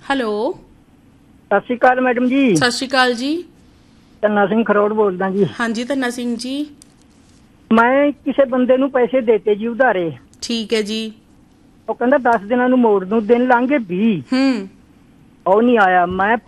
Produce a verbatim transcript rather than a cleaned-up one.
Hello, ਸਤਿ ਸ਼੍ਰੀ ਅਕਾਲ madam ਜੀ। ਸਤਿ ਸ਼੍ਰੀ ਅਕਾਲ ਜੀ। ਧੰਨਾ ਸਿੰਘ ਖਰੋੜ ਬੋਲਦਾ ਜੀ। ਹਾਂਜੀ ਧੰਨਾ ਸਿੰਘ ਜੀ। ਮੈਂ ਕਿਸੇ ਬੰਦੇ ਨੂੰ ਪੈਸੇ ਦੇਤੇ ਜੀ ਉਧਾਰੇ। ਠੀਕ ਹੈ ਜੀ। ਉਹ ਕਹਿੰਦਾ ਦਸ ਦਿਨਾਂ ਨੂੰ ਮੋੜ ਦੂੰ, ਦਿਨ ਲੰਘ ਗਏ ਵੀਹ, ਹੂੰ ਉਹ ਨਹੀਂ ਆਇਆ। ਮੈਂ